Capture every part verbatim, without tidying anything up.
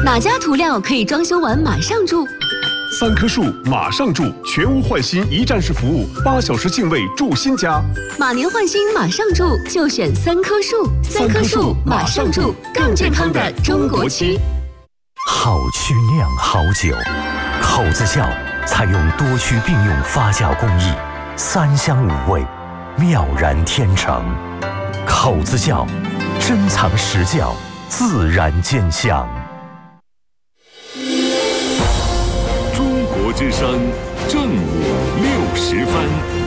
哪家涂料可以装修完马上住？ 三棵树马上住，全屋换新一站式服务，八小时净位住新家。 马年换新马上住，就选三棵树。三棵树马上住，更健康的中国区。 好曲酿好酒，口子窖采用多区并用发酵工艺，三香五味，妙然天成。口子窖，珍藏实窖，自然兼香。 中国之声，正午六时分。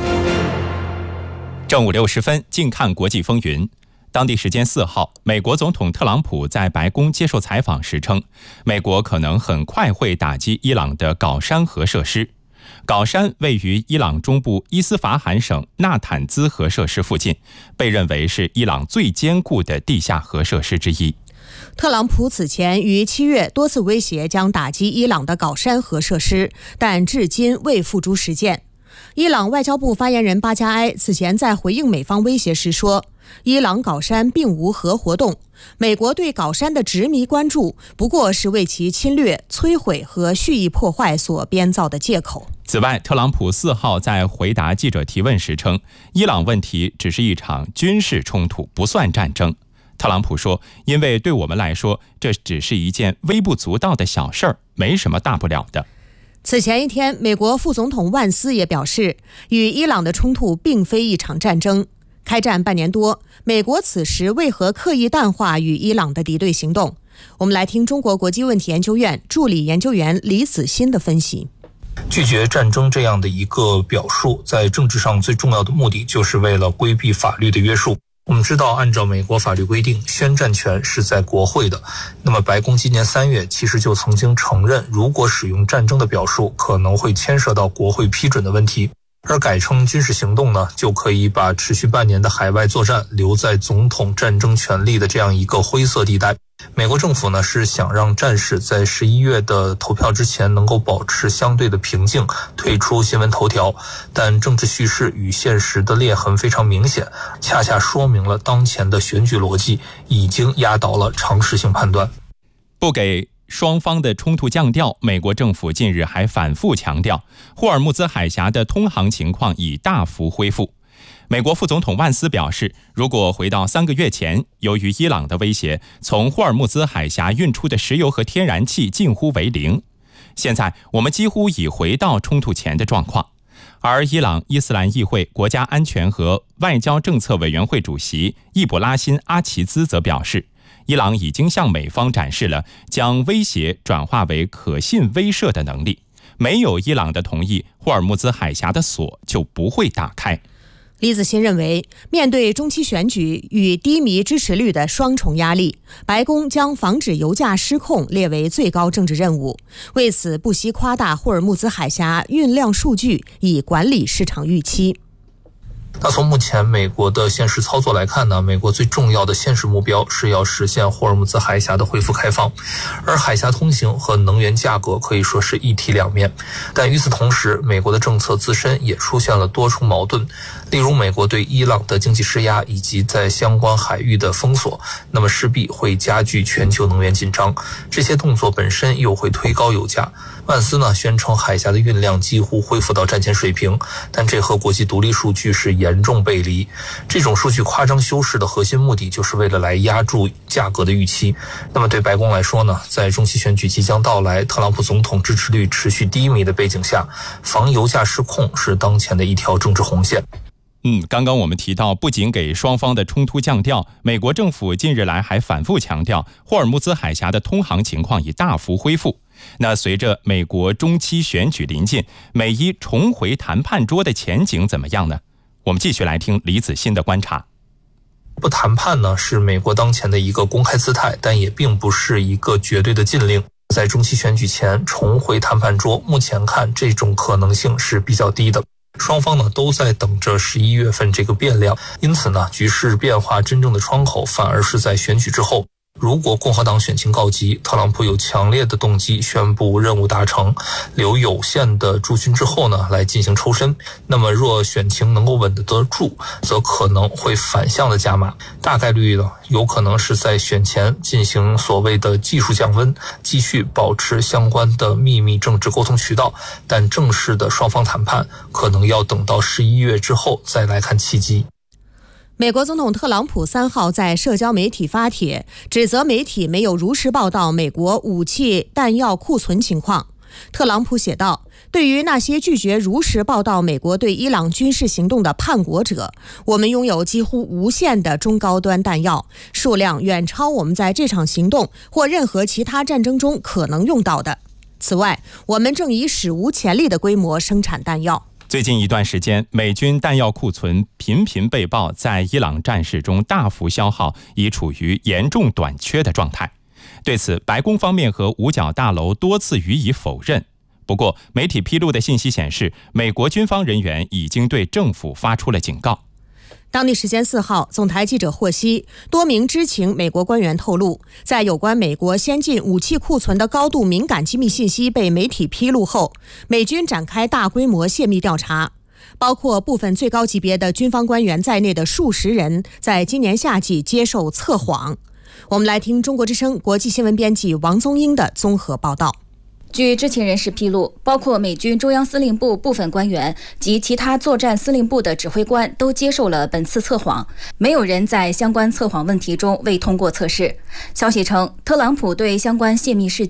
正午六十分，近看国际风云。当地时间四号，美国总统特朗普在白宫接受采访时称，美国可能很快会打击伊朗的镐山核设施。镐山位于伊朗中部伊斯法罕省纳坦兹核设施附近，被认为是伊朗最坚固的地下核设施之一。 特朗普此前于七月多次威胁将打击伊朗的镐山核设施，但至今未付诸实践。伊朗外交部发言人巴加埃此前在回应美方威胁时说，伊朗镐山并无核活动，美国对镐山的执迷关注不过是为其侵略、摧毁和蓄意破坏所编造的借口。 此外，特朗普四号在回答记者提问时称，伊朗问题只是一场军事冲突，不算战争。特朗普说，因为对我们来说，这只是一件微不足道的小事儿，没什么大不了的。 此前一天，美国副总统万斯也表示，与伊朗的冲突并非一场战争。开战半年多，美国此时为何刻意淡化与伊朗的敌对行动？我们来听中国国际问题研究院助理研究员李子欣的分析。 拒绝战争这样的一个表述，在政治上最重要的目的就是为了规避法律的约束。我们知道，按照美国法律规定，宣战权是在国会的。那么白宫今年三月其实就曾经承认，如果使用战争的表述，可能会牵涉到国会批准的问题。而改称军事行动呢，就可以把持续半年的海外作战留在总统战争权力的这样一个灰色地带。美国政府呢是想让战事在十一月的投票之前能够保持相对的平静，退出新闻头条，但政治叙事与现实的裂痕非常明显，恰恰说明了当前的选举逻辑已经压倒了常识性判断。 不给双方的冲突降调，美国政府近日还反复强调，霍尔木兹海峡的通航情况已大幅恢复。美国副总统万斯表示，如果回到三个月前，由于伊朗的威胁，从霍尔木兹海峡运出的石油和天然气近乎为零。现在我们几乎已回到冲突前的状况。而伊朗伊斯兰议会国家安全和外交政策委员会主席易卜拉欣·阿齐兹则表示，伊朗已经向美方展示了将威胁转化为可信威慑的能力，没有伊朗的同意，霍尔木兹海峡的锁就不会打开。 李子欣认为，面对中期选举与低迷支持率的双重压力，白宫将防止油价失控列为最高政治任务，为此不惜夸大霍尔木兹海峡运量数据，以管理市场预期。 那从目前美国的现实操作来看呢，美国最重要的现实目标是要实现霍尔木兹海峡的恢复开放，而海峡通行和能源价格可以说是一体两面。但与此同时，美国的政策自身也出现了多重矛盾，例如美国对伊朗的经济施压以及在相关海域的封锁，那么势必会加剧全球能源紧张，这些动作本身又会推高油价。万斯呢宣称海峡的运量几乎恢复到战前水平，但这和国际独立数据是严重背离。这种数据夸张修饰的核心目的就是为了来压住价格的预期。那么对白宫来说呢，在中期选举即将到来，特朗普总统支持率持续低迷的背景下，防油价失控是当前的一条政治红线。 嗯，刚刚我们提到，不仅给双方的冲突降调，美国政府近日来还反复强调，霍尔木兹海峡的通航情况已大幅恢复。那随着美国中期选举临近，美伊重回谈判桌的前景怎么样呢？我们继续来听李子欣的观察。 不谈判呢，是美国当前的一个公开姿态，但也并不是一个绝对的禁令。在中期选举前重回谈判桌，目前看这种可能性是比较低的。双方呢都在等着十一月份这个变量，因此呢，局势变化真正的窗口反而是在选举之后。 如果共和党选情告急，特朗普有强烈的动机宣布任务达成，留有限的驻军之后呢，来进行抽身。那么若选情能够稳得得住，则可能会反向的加码，大概率呢，有可能是在选前进行所谓的技术降温，继续保持相关的秘密政治沟通渠道，但正式的双方谈判可能要等到十一月之后再来看契机。 美国总统特朗普三号在社交媒体发帖，指责媒体没有如实报道美国武器弹药库存情况。特朗普写道：对于那些拒绝如实报道美国对伊朗军事行动的叛国者，我们拥有几乎无限的中高端弹药，数量远超我们在这场行动或任何其他战争中可能用到的。此外，我们正以史无前例的规模生产弹药。 最近一段时间，美军弹药库存频频被曝在伊朗战事中大幅消耗，已处于严重短缺的状态。对此，白宫方面和五角大楼多次予以否认。不过，媒体披露的信息显示，美国军方人员已经对政府发出了警告。 当地时间四号，总台记者获悉，多名知情美国官员透露，在有关美国先进武器库存的高度敏感机密信息被媒体披露后，美军展开大规模泄密调查，包括部分最高级别的军方官员在内的数十人在今年夏季接受测谎。我们来听中国之声国际新闻编辑王宗英的综合报道。 据知情人士披露，包括美军中央司令部部分官员及其他作战司令部的指挥官都接受了本次测谎，没有人在相关测谎问题中未通过测试。消息称，特朗普对相关泄密事件